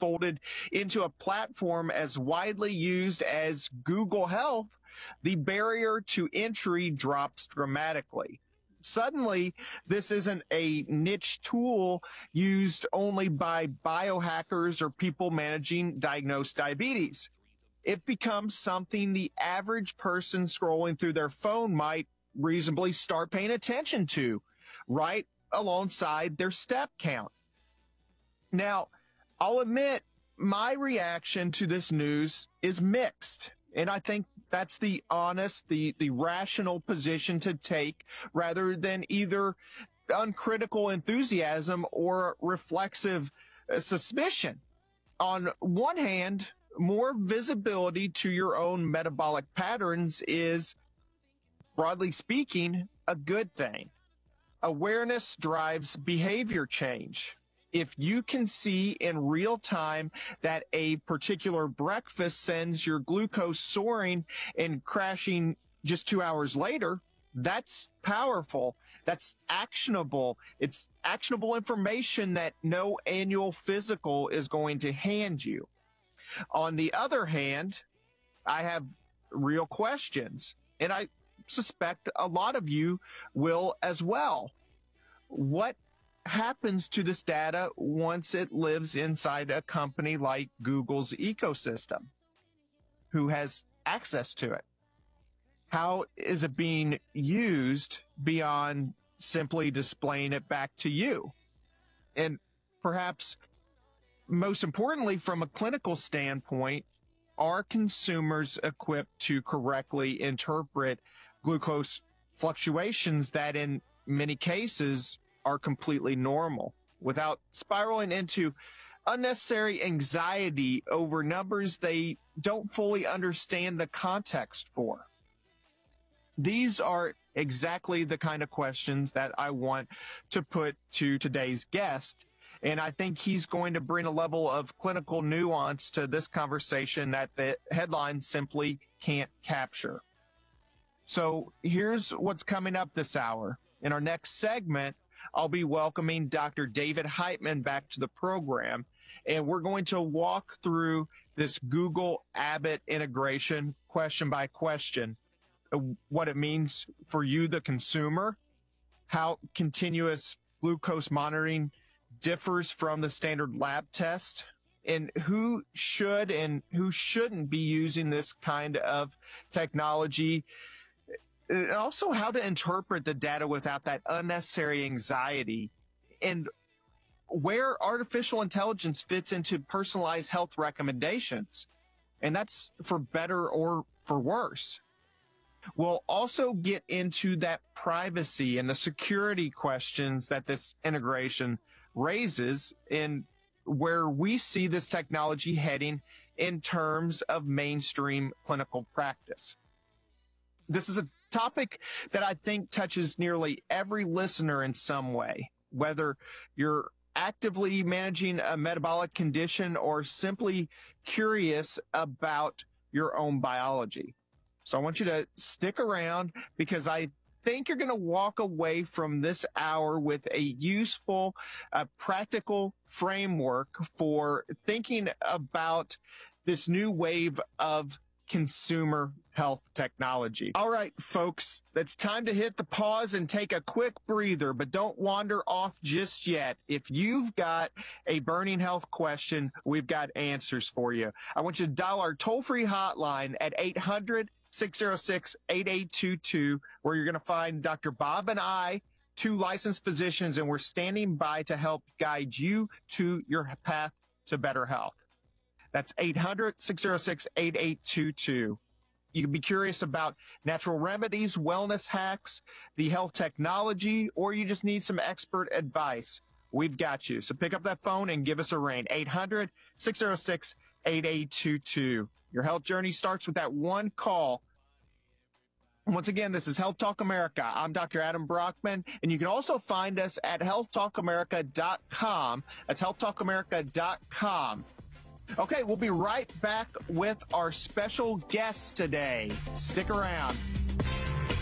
folded into a platform as widely used as Google Health, the barrier to entry drops dramatically. Suddenly, this isn't a niche tool used only by biohackers or people managing diagnosed diabetes. It becomes something the average person scrolling through their phone might reasonably start paying attention to, right alongside their step count. Now, I'll admit my reaction to this news is mixed, and I think that's the honest, the rational position to take rather than either uncritical enthusiasm or reflexive suspicion. On one hand, more visibility to your own metabolic patterns is, broadly speaking, a good thing. Awareness drives behavior change. If you can see in real time that a particular breakfast sends your glucose soaring and crashing just 2 hours later, that's powerful. That's actionable. It's actionable information that no annual physical is going to hand you. On the other hand, I have real questions, and I suspect a lot of you will as well. What happens to this data once it lives inside a company like Google's ecosystem? Who has access to it? How is it being used beyond simply displaying it back to you? And perhaps most importantly, from a clinical standpoint, are consumers equipped to correctly interpret glucose fluctuations that in many cases are completely normal without spiraling into unnecessary anxiety over numbers they don't fully understand the context for? These are exactly the kind of questions that I want to put to today's guest. And I think he's going to bring a level of clinical nuance to this conversation that the headline simply can't capture. So here's what's coming up this hour. In our next segment, I'll be welcoming Dr. David Heitman back to the program, and we're going to walk through this Google Abbott integration question by question, what it means for you, the consumer, how continuous glucose monitoring differs from the standard lab test, and who should and who shouldn't be using this kind of technology, and also how to interpret the data without that unnecessary anxiety, and where artificial intelligence fits into personalized health recommendations, and that's for better or for worse. We'll also get into that privacy and the security questions that this integration raises, and where we see this technology heading in terms of mainstream clinical practice. This is a topic that I think touches nearly every listener in some way, whether you're actively managing a metabolic condition or simply curious about your own biology. So I want you to stick around, because I think you're going to walk away from this hour with a useful, practical framework for thinking about this new wave of consumer health technology. All right, folks, it's time to hit the pause and take a quick breather, but don't wander off just yet. If you've got a burning health question, we've got answers for you. I want you to dial our toll-free hotline at 800-606-8822, where you're going to find Dr. Bob and I, two licensed physicians, and we're standing by to help guide you to your path to better health. That's 800-606-8822. You can be curious about natural remedies, wellness hacks, the health technology, or you just need some expert advice. We've got you. So pick up that phone and give us a ring. 800-606-8822. Your health journey starts with that one call. Once again, this is Health Talk America. I'm Dr. Adam Brockman, and you can also find us at healthtalkamerica.com. That's healthtalkamerica.com. Okay, we'll be right back with our special guest today. Stick around.